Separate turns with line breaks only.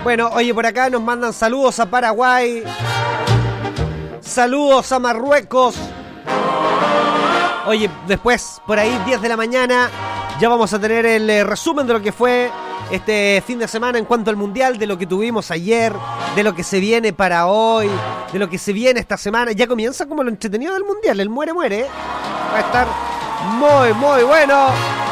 Bueno, oye, por acá nos mandan saludos a Paraguay. Saludos a Marruecos. Oye, después, por ahí, 10 de la mañana, ya vamos a tener el resumen de lo que fue este fin de semana en cuanto al Mundial, de lo que tuvimos ayer, de lo que se viene para hoy, de lo que se viene esta semana. Ya comienza como lo entretenido del Mundial, el muere, muere. Va a estar muy, muy bueno.